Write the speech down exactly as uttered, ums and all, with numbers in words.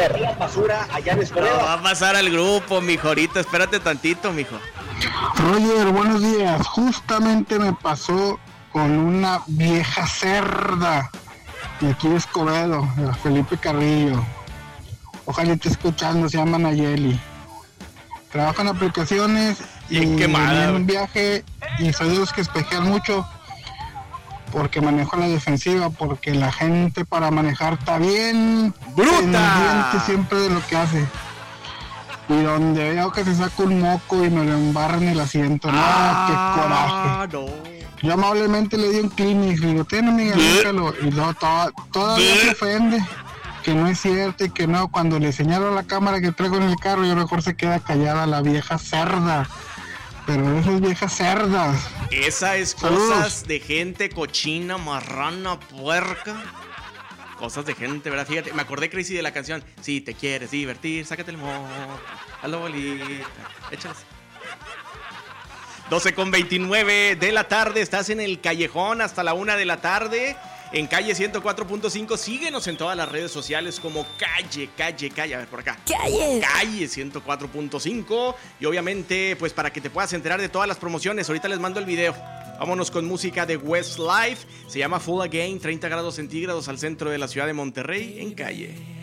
recoger la basura allá en Escobedo. No, va a pasar al grupo, mijo, ahorita espérate tantito, mijo. Roger, buenos días. Justamente me pasó con una vieja cerda de aquí de Escobedo, de la Felipe Carrillo. Ojalá esté escuchando, se llama Nayeli. Trabajo en aplicaciones y quemada, en un viaje y soy de los que espejean mucho porque manejo la defensiva, porque la gente para manejar está bien ¡bruta! pendiente siempre de lo que hace. Y donde veo que se saca un moco y me lo embarra en el asiento, no, ah, qué coraje. No. Yo amablemente le di un Kleenex, le digo, ten amiga, déjalo. Y luego toda, todavía se ofende, que no es cierto y que no. Cuando le señalo la cámara que traigo en el carro, yo mejor se queda callada la vieja cerda. Pero esas viejas cerdas. Esa es Saludos. Cosas de gente cochina, marrana, puerca. Cosas de gente, ¿verdad? Fíjate, me acordé, Crazy, de la canción. Si te quieres divertir, sácate el modo. A la bolita. Échales. doce con veintinueve de la tarde. Estás en el Callejón hasta la una de la tarde. En Calle ciento cuatro punto cinco. Síguenos en todas las redes sociales como Calle, Calle, Calle. A ver, por acá. Calle. Calle ciento cuatro punto cinco. Y obviamente, pues para que te puedas enterar de todas las promociones. Ahorita les mando el video. Vámonos con música de Westlife. Se llama Full Again. treinta grados centígrados al centro de la ciudad de Monterrey. En Calle.